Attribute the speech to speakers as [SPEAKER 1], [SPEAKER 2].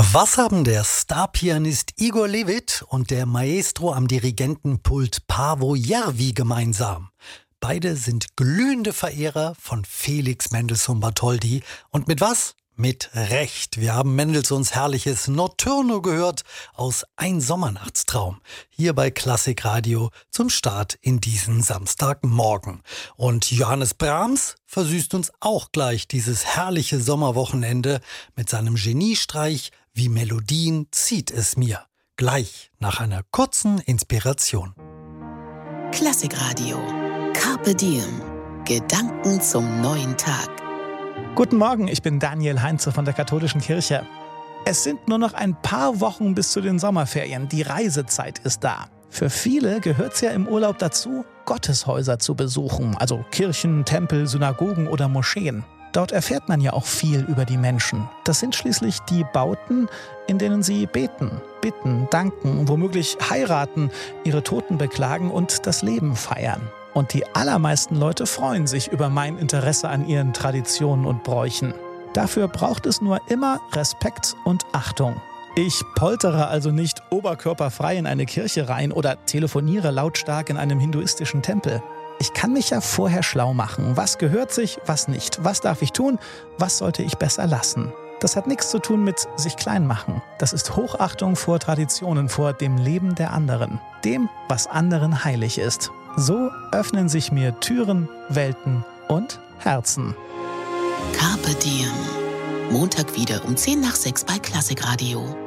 [SPEAKER 1] Was haben der Starpianist Igor Levit und der Maestro am Dirigentenpult Paavo Järvi gemeinsam? Beide sind glühende Verehrer von Felix Mendelssohn Bartholdy. Und mit was? Mit Recht. Wir haben Mendelssohns herrliches Notturno gehört aus Ein Sommernachtstraum. Hier bei Klassikradio zum Start in diesen Samstagmorgen. Und Johannes Brahms versüßt uns auch gleich dieses herrliche Sommerwochenende mit seinem Geniestreich Wie Melodien zieht es mir. Gleich nach einer kurzen Inspiration.
[SPEAKER 2] Klassikradio. Carpe Diem. Gedanken zum neuen Tag.
[SPEAKER 3] Guten Morgen, ich bin Daniel Heinze von der Katholischen Kirche. Es sind nur noch ein paar Wochen bis zu den Sommerferien. Die Reisezeit ist da. Für viele gehört es ja im Urlaub dazu, Gotteshäuser zu besuchen, also Kirchen, Tempel, Synagogen oder Moscheen. Dort erfährt man ja auch viel über die Menschen. Das sind schließlich die Bauten, in denen sie beten, bitten, danken, womöglich heiraten, ihre Toten beklagen und das Leben feiern. Und die allermeisten Leute freuen sich über mein Interesse an ihren Traditionen und Bräuchen. Dafür braucht es nur immer Respekt und Achtung. Ich poltere also nicht oberkörperfrei in eine Kirche rein oder telefoniere lautstark in einem hinduistischen Tempel. Ich kann mich ja vorher schlau machen. Was gehört sich, was nicht? Was darf ich tun? Was sollte ich besser lassen? Das hat nichts zu tun mit sich klein machen. Das ist Hochachtung vor Traditionen, vor dem Leben der anderen. Dem, was anderen heilig ist. So öffnen sich mir Türen, Welten und Herzen.
[SPEAKER 2] Carpe Diem. Montag wieder um 5:10 bei Klassikradio.